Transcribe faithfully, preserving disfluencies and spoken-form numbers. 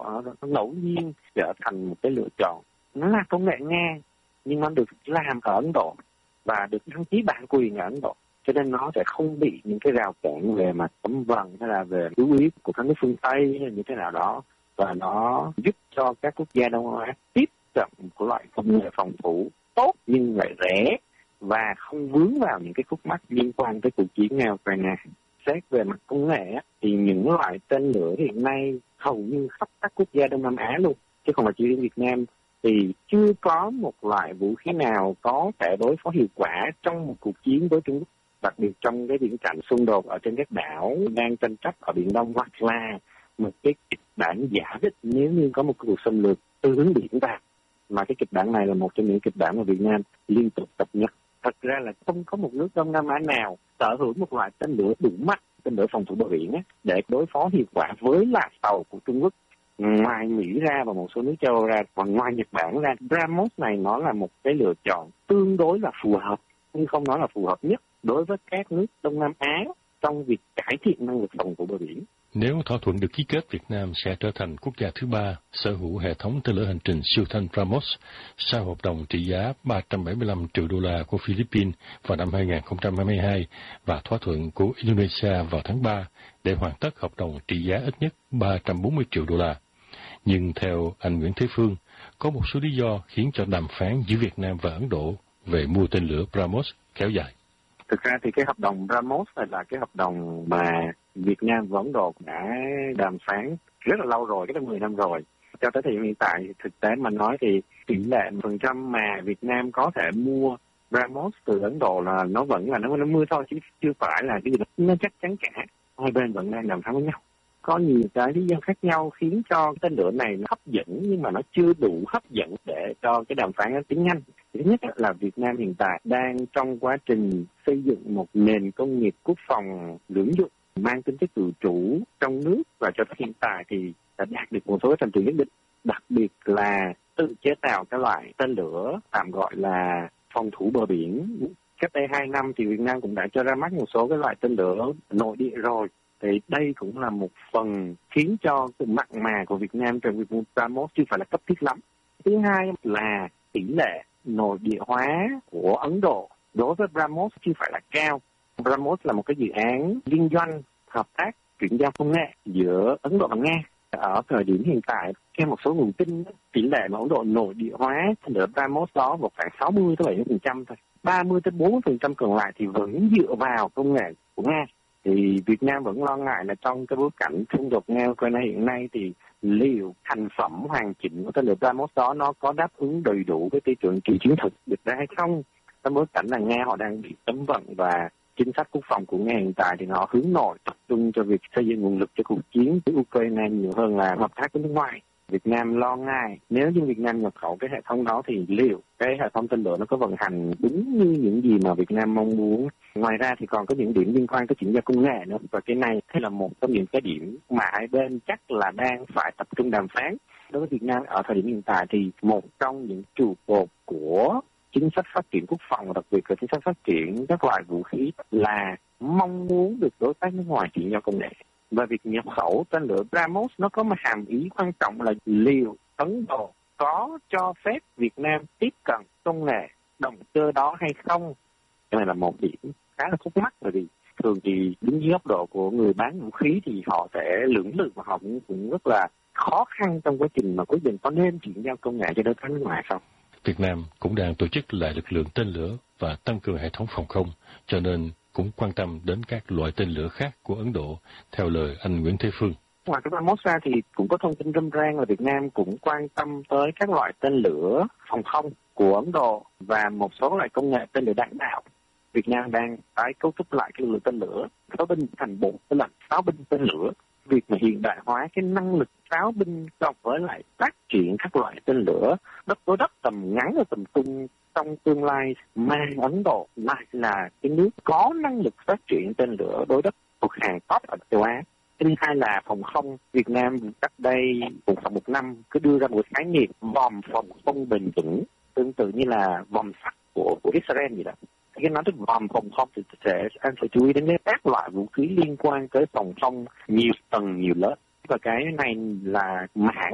họ ngẫu nhiên trở thành một cái lựa chọn. Nó là công nghệ Nga nhưng nó được làm ở Ấn Độ và được đăng ký bản quyền ở Ấn Độ, cho nên nó sẽ không bị những cái rào cản về mặt cấm vận hay là về chú ý của các nước phương Tây hay như thế nào đó, và nó giúp cho các quốc gia Đông Nam Á tiếp cận một loại công nghệ phòng thủ tốt nhưng lại rẻ và không vướng vào những cái khúc mắc liên quan tới cuộc chiến Nga Ukraine. Xét về mặt công nghệ thì những loại tên lửa hiện nay hầu như khắp các quốc gia Đông Nam Á luôn, chứ không phải chỉ riêng Việt Nam, thì chưa có một loại vũ khí nào có thể đối phó hiệu quả trong một cuộc chiến với Trung Quốc, đặc biệt trong cái viễn cảnh xung đột ở trên các đảo đang tranh chấp ở Biển Đông, hoặc là một cái kịch bản giả định nếu như có một cuộc xâm lược từ hướng biển vào. Mà cái kịch bản này là một trong những kịch bản mà Việt Nam liên tục cập nhật. Thật ra là không có một nước Đông Nam Á nào sở hữu một loại tên lửa đủ mạnh, tên lửa phòng thủ bờ biển á, để đối phó hiệu quả với là tàu của Trung Quốc. Ngoài Mỹ ra và một số nước châu Âu ra, và ngoài Nhật Bản ra, BrahMos này nó là một cái lựa chọn tương đối là phù hợp, nhưng không nói là phù hợp nhất đối với các nước Đông Nam Á trong việc cải thiện năng lực phòng thủ bờ biển. Nếu thỏa thuận được ký kết, Việt Nam sẽ trở thành quốc gia thứ ba sở hữu hệ thống tên lửa hành trình siêu thanh BrahMos sau hợp đồng trị giá ba trăm bảy mươi lăm triệu đô la của Philippines vào năm hai không hai hai và thỏa thuận của Indonesia vào tháng ba để hoàn tất hợp đồng trị giá ít nhất ba trăm bốn mươi triệu đô la. Nhưng theo anh Nguyễn Thế Phương, có một số lý do khiến cho đàm phán giữa Việt Nam và Ấn Độ về mua tên lửa BrahMos kéo dài. Thực ra thì cái hợp đồng BrahMos này là cái hợp đồng mà Việt Nam và Ấn Độ đã đàm phán rất là lâu rồi, cái đó mười năm rồi. Cho tới thời điểm hiện tại, thực tế mà nói thì tỷ lệ phần trăm mà Việt Nam có thể mua BrahMos từ Ấn Độ là nó vẫn là nó mươi thôi, chứ chưa phải là cái gì đó nó chắc chắn cả. Hai bên vẫn đang đàm phán với nhau. Có nhiều cái lý do khác nhau khiến cho tên lửa này nó hấp dẫn, nhưng mà nó chưa đủ hấp dẫn để cho cái đàm phán nó tiến nhanh. Thứ nhất là Việt Nam hiện tại đang trong quá trình xây dựng một nền công nghiệp quốc phòng lưỡng dụng mang tính chất tự chủ trong nước, và cho tới hiện tại thì đã đạt được một số thành tựu nhất định, đặc biệt là tự chế tạo các loại tên lửa tạm gọi là phòng thủ bờ biển. Cách đây hai năm thì Việt Nam cũng đã cho ra mắt một số cái loại tên lửa nội địa rồi. Thì đây cũng là một phần khiến cho sự mặn mà của Việt Nam trong việc mua BrahMos chưa phải là cấp thiết lắm. Thứ hai là tỷ lệ nội địa hóa của Ấn Độ đối với BrahMos chưa phải là cao. BrahMos là một cái dự án liên doanh hợp tác chuyển giao công nghệ giữa Ấn Độ và Nga. Ở thời điểm hiện tại, theo một số nguồn tin, tỷ lệ mà Ấn Độ nội địa hóa tên lửa BrahMos đó vào khoảng sáu mươi tới bảy mươi phần trăm thôi. ba mươi tới bốn mươi phần trăm còn lại thì vẫn dựa vào công nghệ của Nga. Thì Việt Nam vẫn lo ngại là trong cái bối cảnh xung đột Nga-Ukraine hiện nay thì liệu thành phẩm hoàn chỉnh của tên lửa BrahMos đó nó có đáp ứng đầy đủ với tiêu chuẩn kỳ chiến thực được ra hay không? Trong bối cảnh là Nga họ đang bị cấm vận và chính sách quốc phòng của Nga hiện tại thì họ hướng nội tập trung cho việc xây dựng nguồn lực cho cuộc chiến với Ukraine nhiều hơn là hợp tác với nước ngoài. Việt Nam lo ngại nếu như Việt Nam nhập khẩu cái hệ thống đó thì liệu cái hệ thống tên lửa nó có vận hành đúng như những gì mà Việt Nam mong muốn. Ngoài ra thì còn có những điểm liên quan tới chuyển giao công nghệ nữa, và cái này thế là một trong những cái điểm mà hai bên chắc là đang phải tập trung đàm phán. Đối với Việt Nam ở thời điểm hiện tại thì một trong những trụ cột của chính sách phát triển quốc phòng, đặc biệt là chính sách phát triển các loại vũ khí là mong muốn được đối tác nước ngoài chuyển giao công nghệ. Và việc nhập khẩu tên lửa BrahMos nó có một hàm ý quan trọng là liệu Ấn Độ có cho phép Việt Nam tiếp cận công nghệ động cơ đó hay không. Cái này là một điểm khá là khúc mắc, bởi vì thường thì đứng dưới góc độ của người bán vũ khí thì họ sẽ lưỡng lự và họ cũng, cũng rất là khó khăn trong quá trình mà quyết định có nên chuyển giao công nghệ cho đối tác nước ngoài không. Việt Nam cũng đang tổ chức lại lực lượng tên lửa và tăng cường hệ thống phòng không, cho nên cũng quan tâm đến các loại tên lửa khác của Ấn Độ, theo lời anh Nguyễn Thế Phương. Ngoài cái BrahMos ra thì cũng có thông tin râm ran là Việt Nam cũng quan tâm tới các loại tên lửa phòng không của Ấn Độ và một số loại công nghệ tên lửa đạn đạo. Việt Nam đang tái cấu trúc lại cái lực lượng tên lửa, pháo binh thành bộ tên là pháo binh tên lửa. Việc mà hiện đại hóa cái năng lực pháo binh cộng với lại phát triển các loại tên lửa đất đối đất tầm ngắn và tầm trung trong tương lai, mà Ấn Độ lại là cái nước có năng lực phát triển tên lửa đối đất thuộc hàng top ở châu Á. Thứ hai là phòng không. Việt Nam cách đây một khoảng một năm cứ đưa ra một khái niệm vòm phòng không bền vững, tương tự như là vòm sắt của của Israel vậy đó. Khi nói đến vòm phòng không thì sẽ anh phải chú ý đến các loại vũ khí liên quan tới phòng không nhiều tầng nhiều lớp, và cái này là mảng